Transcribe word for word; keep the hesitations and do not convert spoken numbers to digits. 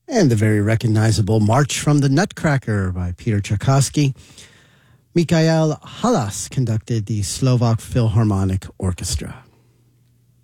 And the very recognizable March from the Nutcracker by Peter Tchaikovsky. Mikhail Halas conducted the Slovak Philharmonic Orchestra.